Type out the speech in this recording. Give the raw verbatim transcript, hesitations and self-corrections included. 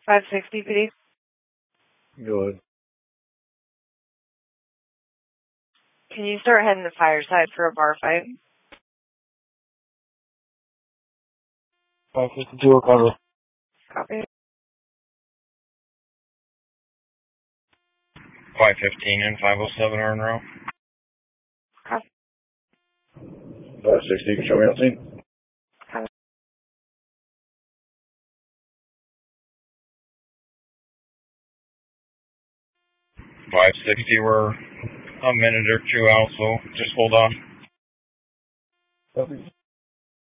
five sixty, P D. Go ahead. Can you start heading to Fireside for a bar fight? five fifty-two O'Connor. Copy. five fifteen and five oh seven are in row. Copy. five sixty, you can show me on scene. Copy. five sixty, we're a minute or two out, so just hold on. Copy.